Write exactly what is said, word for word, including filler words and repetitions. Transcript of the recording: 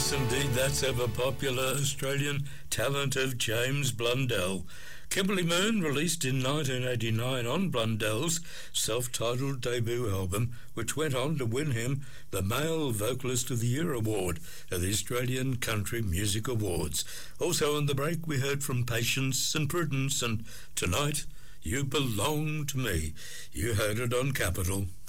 Yes, indeed, that's ever-popular Australian talent of James Blundell. Kimberly Moon released in nineteen eighty-nine on Blundell's self-titled debut album, which went on to win him the Male Vocalist of the Year award at the Australian Country Music Awards. Also on the break, we heard from Patience and Prudence and Tonight You Belong to Me. You heard it on Capital.